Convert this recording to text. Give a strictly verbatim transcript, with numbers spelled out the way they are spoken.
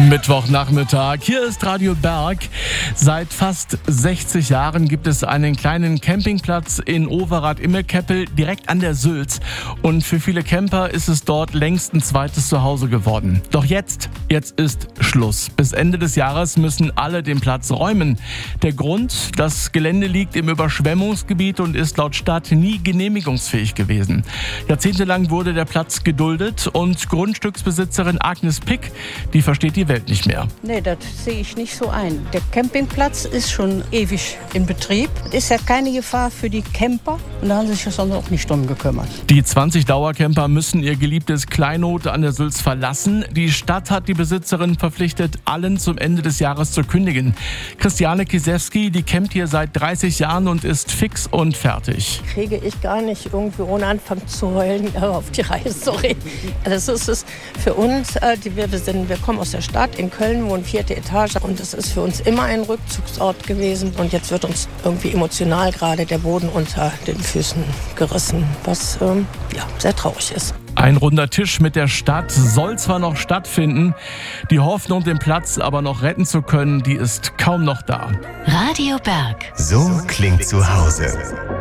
Mittwochnachmittag. Hier ist Radio Berg. Seit fast sechzig Jahren gibt es einen kleinen Campingplatz in Overath-Immelkeppel direkt an der Sülz. Und für viele Camper ist es dort längst ein zweites Zuhause geworden. Doch jetzt, jetzt ist Schluss. Bis Ende des Jahres müssen alle den Platz räumen. Der Grund, das Gelände liegt im Überschwemmungsgebiet und ist laut Stadt nie genehmigungsfähig gewesen. Jahrzehntelang wurde der Platz geduldet und Grundstücksbesitzerin Agnes Pick, die versteht die Welt nicht mehr. Nee, das sehe ich nicht so ein. Der Campingplatz ist schon ewig in Betrieb. Es ist ja keine Gefahr für die Camper und da haben sie sich sonst auch nicht drum gekümmert. Die zwanzig Dauercamper müssen ihr geliebtes Kleinod an der Sülz verlassen. Die Stadt hat die Besitzerin verpflichtet, allen zum Ende des Jahres zu kündigen. Christiane Kisewski, die campt hier seit dreißig Jahren und ist fix und fertig. Kriege ich gar nicht irgendwie ohne Anfang zu heulen auf die Reihe, sorry. Also es ist für uns, die wir sind, wir kommen aus der Stadt, in Köln wohnen vierte Etage und es ist für uns immer ein Rückzugsort gewesen und jetzt wird uns irgendwie emotional gerade der Boden unter den Füßen gerissen, was ähm, ja, sehr traurig ist. Ein runder Tisch mit der Stadt soll zwar noch stattfinden, die Hoffnung, den Platz aber noch retten zu können, die ist kaum noch da. Radio Berg. So klingt zu Hause.